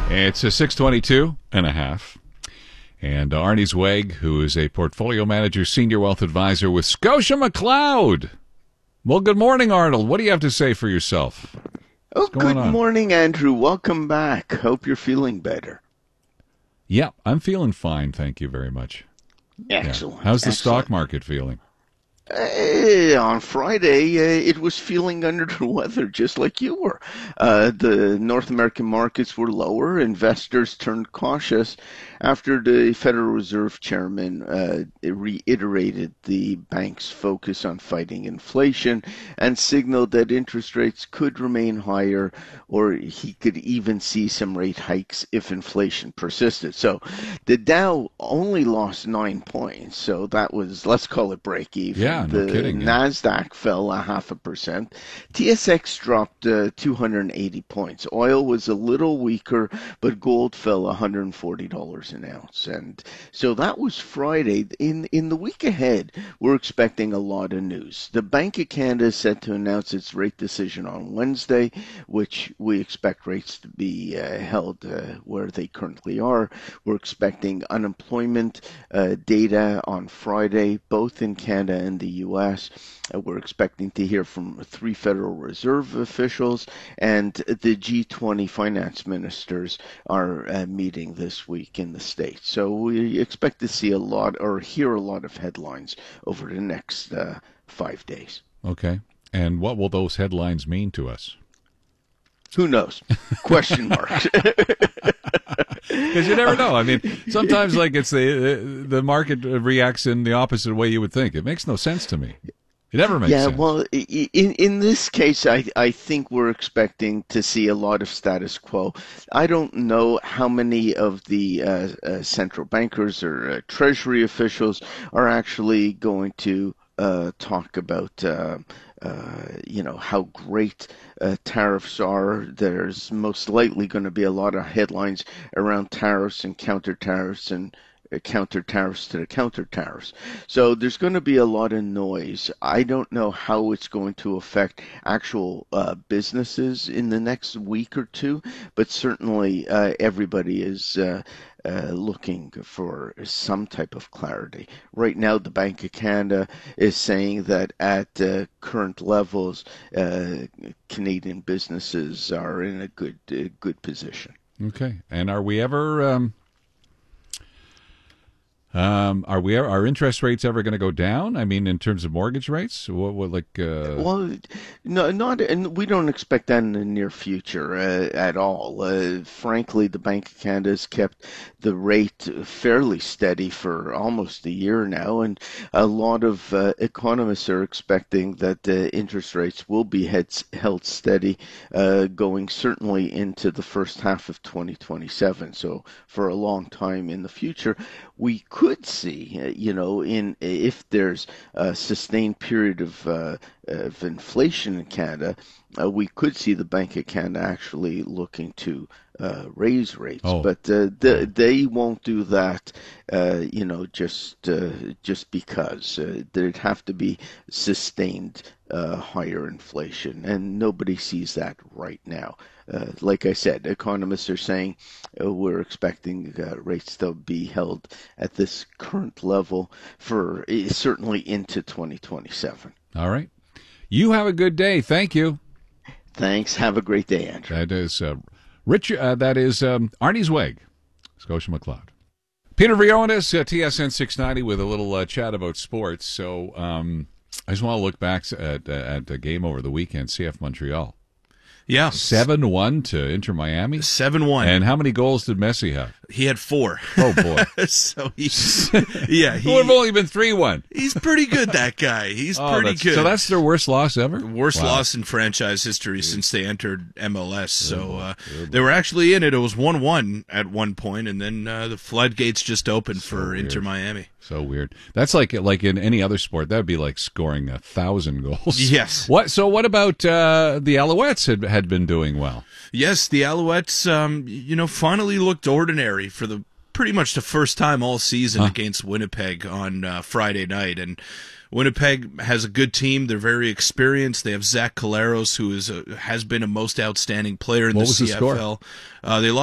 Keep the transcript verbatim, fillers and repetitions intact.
It's a six twenty-two and a half. And Arnie Zweig, who is a portfolio manager, senior wealth advisor with Scotia McLeod. Well, good morning, Arnold. What do you have to say for yourself? Oh, good on? morning, Andrew. Welcome back. Hope you're feeling better. Yeah, I'm feeling fine. Thank you very much. Excellent. Yeah. How's the Excellent. stock market feeling? Uh, on Friday, uh, it was feeling under the weather, just like you were. Uh, the North American markets were lower. Investors turned cautious after the Federal Reserve chairman uh, reiterated the bank's focus on fighting inflation and signaled that interest rates could remain higher, or he could even see some rate hikes if inflation persisted. So the Dow only lost nine points, so that was, let's call it break even. Yeah. Yeah, no the kidding, NASDAQ yeah. fell a half a percent. T S X dropped uh, two hundred eighty points. Oil was a little weaker, but gold fell one hundred forty dollars an ounce. And so that was Friday. In in the week ahead, we're expecting a lot of news. The Bank of Canada is set to announce its rate decision on Wednesday, which we expect rates to be uh, held uh, where they currently are. We're expecting unemployment uh, data on Friday, both in Canada and the U S. Uh, we're expecting to hear from three Federal Reserve officials, and the G twenty finance ministers are uh, meeting this week in the States. So we expect to see a lot or hear a lot of headlines over the next uh, five days. Okay. And what will those headlines mean to us? Who knows? Question mark. Because you never know. I mean, sometimes like it's the the market reacts in the opposite way you would think. It makes no sense to me. It never makes yeah, sense. Yeah, well, in in this case, I I think we're expecting to see a lot of status quo. I don't know how many of the uh, uh, central bankers or uh, treasury officials are actually going to uh, talk about. Uh, Uh, you know, how great uh, tariffs are. There's most likely going to be a lot of headlines around tariffs and counter tariffs and uh, counter tariffs to the counter tariffs. So there's going to be a lot of noise. I don't know how it's going to affect actual uh, businesses in the next week or two, but certainly uh, everybody is uh, Uh, looking for some type of clarity. Right now, the Bank of Canada is saying that at uh, current levels, uh, Canadian businesses are in a good uh, good position. Okay. And are we ever... Um... Um, are we are interest rates ever going to go down? I mean, in terms of mortgage rates, what, what like? Uh... Well, no, not, and we don't expect that in the near future uh, at all. Uh, frankly, the Bank of Canada has kept the rate fairly steady for almost a year now, and a lot of uh, economists are expecting that the interest rates will be heads, held steady, uh, going certainly into the first half of twenty twenty-seven. So, for a long time in the future, we could. Could see, uh, you know, in if there's a sustained period of, uh, of inflation in Canada, uh, we could see the Bank of Canada actually looking to uh, raise rates, oh. but uh, the, they won't do that, uh, you know, just uh, just because uh, there'd have to be sustained uh, higher inflation, and nobody sees that right now. Uh, like I said, economists are saying uh, we're expecting uh, rates to be held at this current level for uh, certainly into twenty twenty-seven. All right. You have a good day. Thank you. Thanks. Have a great day, Andrew. That is uh, Rich. Uh, that is um, Arnie Zweig, Scotia McLeod. Peter Vrionis, uh, T S N six ninety, with a little uh, chat about sports. So um, I just want to look back at, at a game over the weekend, C F Montreal. Yeah. seven one to Inter Miami. seven one. And how many goals did Messi have? He had four. Oh, boy. so he, yeah. He, it would have only been three one. He's pretty good, that guy. He's oh, pretty good. So that's their worst loss ever? Worst wow. loss in franchise history Dude. since they entered M L S. So uh, they were actually in it. It was one one at one point, and then uh, the floodgates just opened so for weird. Inter Miami. So weird. That's like like in any other sport. That would be like scoring a thousand goals. Yes. What? So what about uh, the Alouettes had, had been doing well? Yes, the Alouettes, um, you know, finally looked ordinary for the pretty much the first time all season huh. against Winnipeg on uh, Friday night. And Winnipeg has a good team. They're very experienced. They have Zach Collaros, who is a, has been a most outstanding player in what the was C F L. The score? Uh, they lost